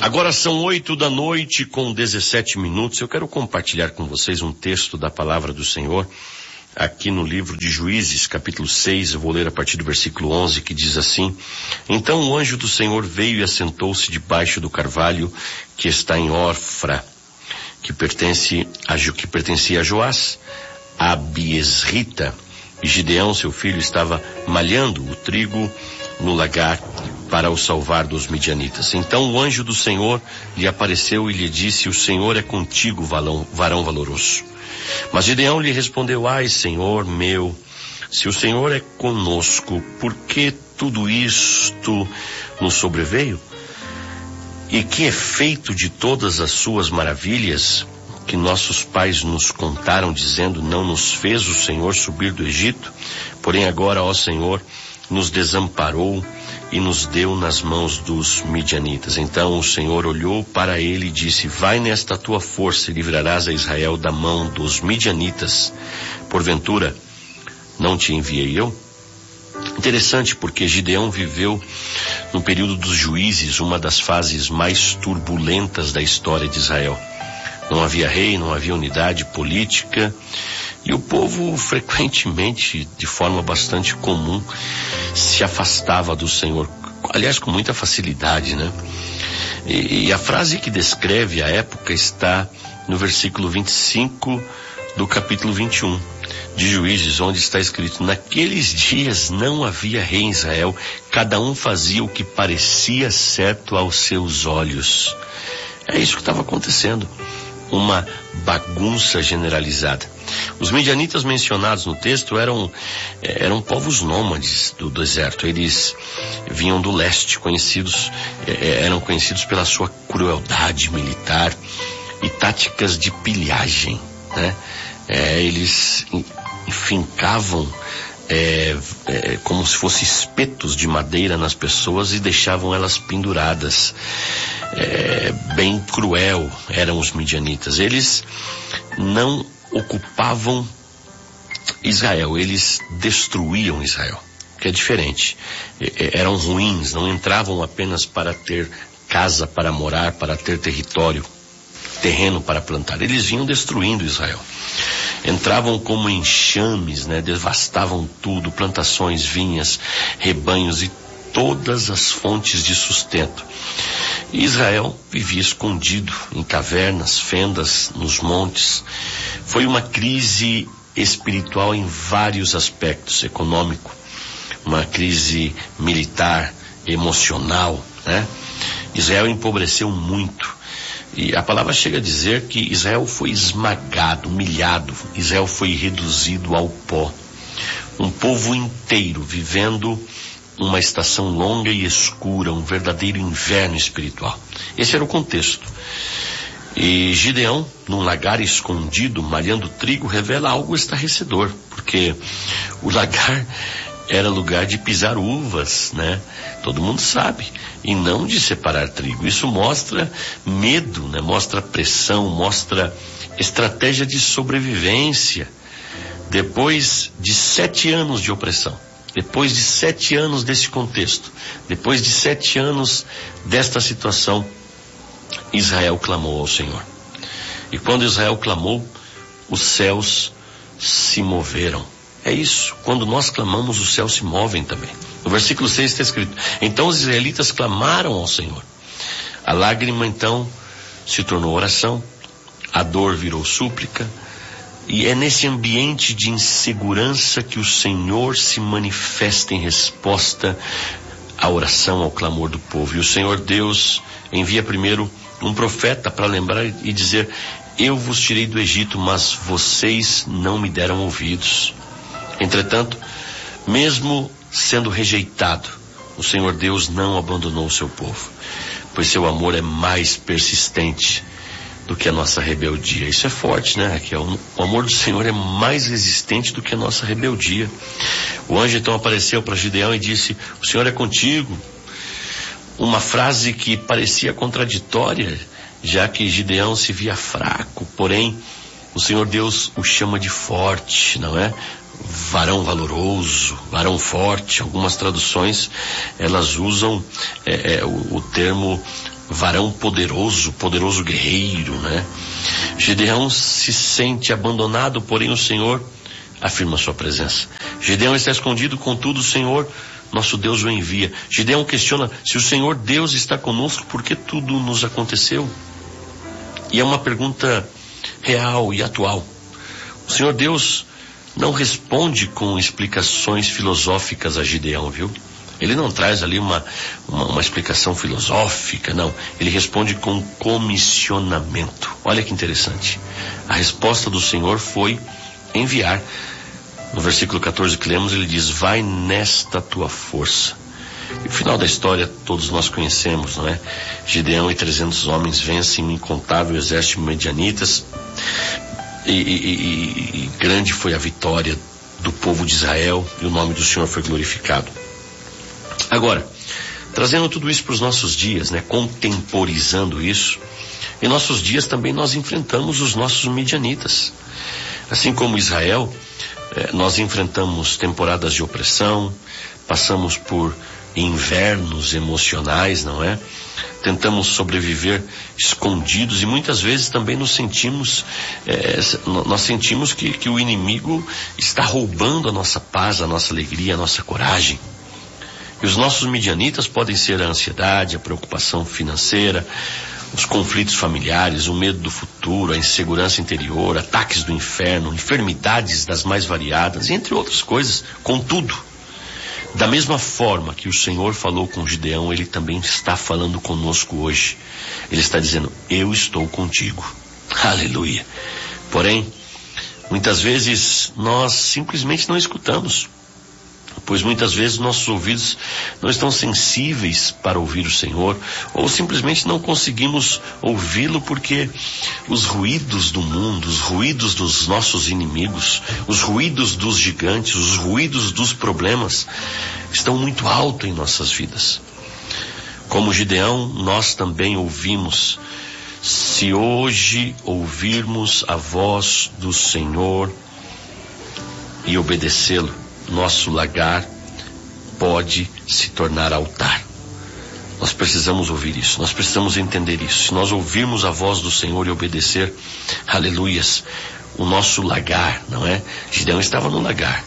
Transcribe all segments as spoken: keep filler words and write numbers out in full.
Agora são oito da noite com dezessete minutos. Eu quero compartilhar com vocês um texto da palavra do Senhor aqui no livro de Juízes, capítulo seis. Eu vou ler a partir do versículo onze, que diz assim: Então o anjo do Senhor veio e assentou-se debaixo do carvalho que está em Ofra, que pertence a, que pertencia a Joás, a Abiesrita. E Gideão, seu filho, estava malhando o trigo no lagar para o salvar dos midianitas. Então o anjo do Senhor lhe apareceu e lhe disse: O Senhor é contigo, varão, varão valoroso. Mas Gideão lhe respondeu: Ai, Senhor meu, se o Senhor é conosco, por que tudo isto nos sobreveio? E que efeito de todas as suas maravilhas que nossos pais nos contaram, dizendo: Não nos fez o Senhor subir do Egito? Porém agora, ó Senhor, nos desamparou e nos deu nas mãos dos midianitas. Então o Senhor olhou para ele e disse: Vai nesta tua força e livrarás a Israel da mão dos midianitas. Porventura, não te enviei eu? Interessante, porque Gideão viveu no período dos juízes, uma das fases mais turbulentas da história de Israel. Não havia rei, não havia unidade política, e o povo frequentemente, de forma bastante comum, se afastava do Senhor, aliás, com muita facilidade, né? E, e a frase que descreve a época está no versículo vinte e cinco do capítulo vinte e um de Juízes, onde está escrito: Naqueles dias não havia rei em Israel, cada um fazia o que parecia certo aos seus olhos. É isso que estava acontecendo, uma bagunça generalizada. Os midianitas mencionados no texto eram, eram povos nômades do deserto. Eles vinham do leste, conhecidos, eram conhecidos pela sua crueldade militar e táticas de pilhagem, né? É, eles fincavam é, é, como se fossem espetos de madeira nas pessoas e deixavam elas penduradas. É, bem cruel eram os midianitas. Eles não ocupavam Israel, eles destruíam Israel, que é diferente. É, eram ruins, não entravam apenas para ter casa para morar, para ter território, terreno para plantar. Eles vinham destruindo Israel. Entravam como enxames, né? Devastavam tudo, plantações, vinhas, rebanhos e todas as fontes de sustento. Israel vivia escondido em cavernas, fendas, nos montes. Foi uma crise espiritual em vários aspectos: econômico, uma crise militar, emocional, né? Israel empobreceu muito. E a palavra chega a dizer que Israel foi esmagado, humilhado. Israel foi reduzido ao pó. Um povo inteiro vivendo uma estação longa e escura, um verdadeiro inverno espiritual. Esse era o contexto. E Gideão, num lagar escondido, malhando trigo, revela algo estarrecedor, porque o lagar era lugar de pisar uvas, né? Todo mundo sabe, e não de separar trigo. Isso mostra medo, né? Mostra pressão, mostra estratégia de sobrevivência. Depois de sete anos de opressão, depois de sete anos desse contexto, depois de sete anos desta situação, Israel clamou ao Senhor. E quando Israel clamou, os céus se moveram. É isso, quando nós clamamos, os céus se movem também. No versículo seis está escrito: Então os israelitas clamaram ao Senhor. A lágrima então se tornou oração, a dor virou súplica, e é nesse ambiente de insegurança que o Senhor se manifesta em resposta à oração, ao clamor do povo. E o Senhor Deus envia primeiro um profeta para lembrar e dizer: Eu vos tirei do Egito, mas vocês não me deram ouvidos. Entretanto, mesmo sendo rejeitado, o Senhor Deus não abandonou o seu povo, pois seu amor é mais persistente do que a nossa rebeldia. Isso é forte, né, Raquel? O amor do Senhor é mais resistente do que a nossa rebeldia. O anjo então apareceu para Gideão e disse: O Senhor é contigo. Uma frase que parecia contraditória, já que Gideão se via fraco, porém o Senhor Deus o chama de forte, não é? Varão valoroso, varão forte. Algumas traduções, elas usam é, é, o, o termo varão poderoso, poderoso guerreiro, né? Gideão se sente abandonado, porém o Senhor afirma sua presença. Gideão está escondido, contudo o Senhor, nosso Deus, o envia. Gideão questiona: se o Senhor Deus está conosco, por que tudo nos aconteceu? E é uma pergunta real e atual. O Senhor Deus não responde com explicações filosóficas a Gideão, viu? Ele não traz ali uma, uma, uma explicação filosófica, não. Ele responde com comissionamento. Olha que interessante. A resposta do Senhor foi enviar. No versículo catorze que lemos, ele diz: vai nesta tua força. E o final da história todos nós conhecemos, não é? Gideão e trezentos homens vencem um incontável exército de medianitas. E, e, e, e grande foi a vitória do povo de Israel, e o nome do Senhor foi glorificado. Agora, trazendo tudo isso para os nossos dias, né, contemporizando isso, em nossos dias também nós enfrentamos os nossos midianitas. Assim como Israel, eh, nós enfrentamos temporadas de opressão, passamos por invernos emocionais, não é? Tentamos sobreviver escondidos e muitas vezes também nos sentimos, eh, nós sentimos que, que o inimigo está roubando a nossa paz, a nossa alegria, a nossa coragem. E os nossos midianitas podem ser a ansiedade, a preocupação financeira, os conflitos familiares, o medo do futuro, a insegurança interior, ataques do inferno, enfermidades das mais variadas, entre outras coisas. Contudo, da mesma forma que o Senhor falou com Gideão, Ele também está falando conosco hoje. Ele está dizendo: eu estou contigo. Aleluia. Porém, muitas vezes nós simplesmente não escutamos, pois muitas vezes nossos ouvidos não estão sensíveis para ouvir o Senhor, ou simplesmente não conseguimos ouvi-lo porque os ruídos do mundo, os ruídos dos nossos inimigos, os ruídos dos gigantes, os ruídos dos problemas estão muito alto em nossas vidas. Como Gideão, nós também ouvimos: se hoje ouvirmos a voz do Senhor e obedecê-lo, nosso lagar pode se tornar altar. Nós precisamos ouvir isso, nós precisamos entender isso. Se nós ouvirmos a voz do Senhor e obedecer, aleluias, o nosso lagar, não é? Gideão estava no lagar,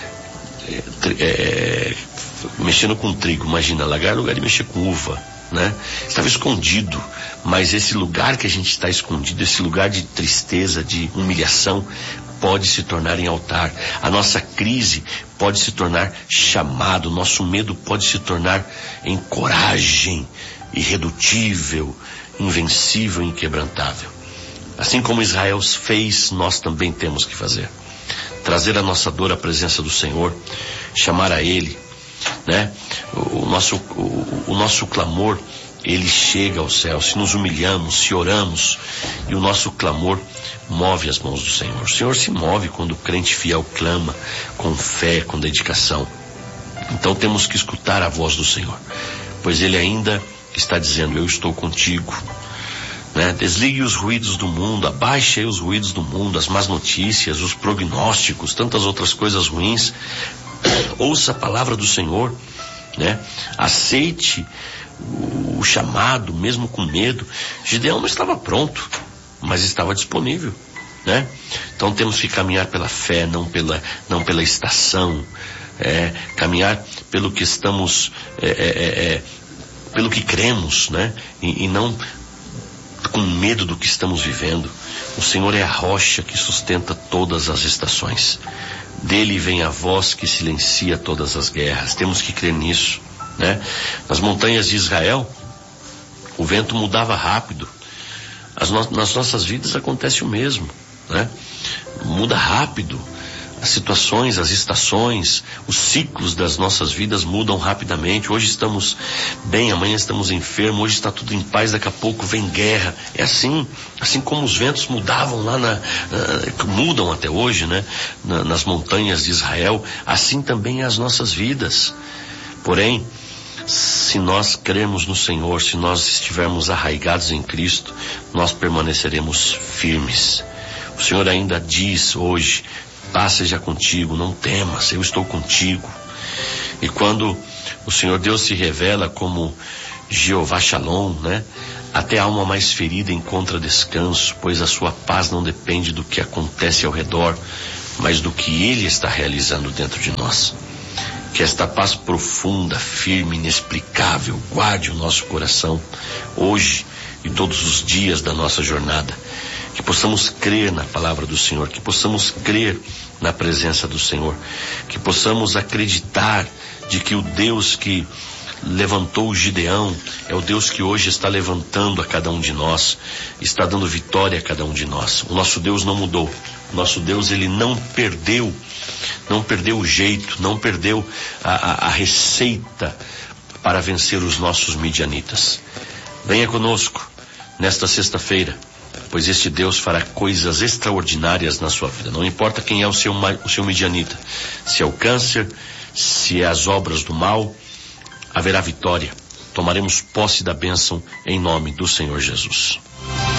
é, é, mexendo com trigo. Imagina, lagar é lugar de mexer com uva, né? Estava escondido, mas esse lugar que a gente está escondido, esse lugar de tristeza, de humilhação, pode se tornar em altar. A nossa crise pode se tornar chamado, nosso medo pode se tornar em coragem irredutível, invencível, inquebrantável. Assim como Israel fez, nós também temos que fazer. Trazer a nossa dor à presença do Senhor, chamar a Ele, né? O, o, nosso, o, o nosso clamor, ele chega ao céu. Se nos humilhamos, se oramos, e o nosso clamor move as mãos do Senhor. O Senhor se move quando o crente fiel clama com fé, com dedicação. Então temos que escutar a voz do Senhor, pois Ele ainda está dizendo: eu estou contigo, né? Desligue os ruídos do mundo, abaixe os ruídos do mundo, as más notícias, os prognósticos, tantas outras coisas ruins. Ouça a palavra do Senhor, né? Aceite o, o chamado, mesmo com medo. Gideão não estava pronto, mas estava disponível, né? Então temos que caminhar pela fé, não pela, não pela estação, é, caminhar pelo que estamos, é, é, é, pelo que cremos, né? E, e não com medo do que estamos vivendo. O Senhor é a rocha que sustenta todas as estações. Dele vem a voz que silencia todas as guerras. Temos que crer nisso, né? Nas montanhas de Israel, o vento mudava rápido. As no- nas nossas vidas acontece o mesmo, né? Muda rápido. As situações, as estações, os ciclos das nossas vidas mudam rapidamente. Hoje estamos bem, amanhã estamos enfermos, hoje está tudo em paz, daqui a pouco vem guerra. É assim, assim como os ventos mudavam lá na, na mudam até hoje, né? Na, nas montanhas de Israel, assim também é as nossas vidas. Porém, se nós cremos no Senhor, se nós estivermos arraigados em Cristo, nós permaneceremos firmes. O Senhor ainda diz hoje: paz seja contigo, não temas, eu estou contigo. E quando o Senhor Deus se revela como Jeová Shalom, né? Até a alma mais ferida encontra descanso, pois a sua paz não depende do que acontece ao redor, mas do que Ele está realizando dentro de nós. Que esta paz profunda, firme, inexplicável, guarde o nosso coração, hoje e todos os dias da nossa jornada. Que possamos crer na palavra do Senhor, que possamos crer na presença do Senhor, que possamos acreditar de que o Deus que levantou o Gideão é o Deus que hoje está levantando a cada um de nós, está dando vitória a cada um de nós. O nosso Deus não mudou, o nosso Deus, ele não perdeu, não perdeu o jeito, não perdeu a, a, a receita para vencer os nossos midianitas. Venha conosco nesta sexta-feira, pois este Deus fará coisas extraordinárias na sua vida. Não importa quem é o seu, o seu midianita, se é o câncer, se é as obras do mal, haverá vitória. Tomaremos posse da bênção em nome do Senhor Jesus.